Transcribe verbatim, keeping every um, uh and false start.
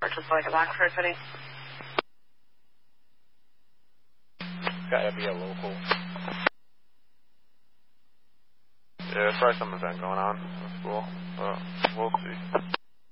Just like a back for fitting. Gotta be a local. Yeah, there's probably some event going on in the school, but we'll see.